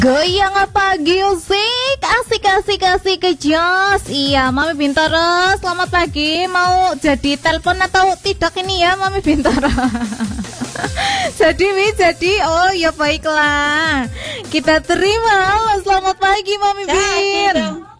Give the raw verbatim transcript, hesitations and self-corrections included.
Goyang pagi usik, asik asik asik kejos. Iya, Mami Bintara, selamat pagi. Mau jadi telepon atau tidak ini ya, Mami Bintara? Jadi wi, jadi oh ya baiklah. Kita terima. Halo, selamat pagi Mami Bin.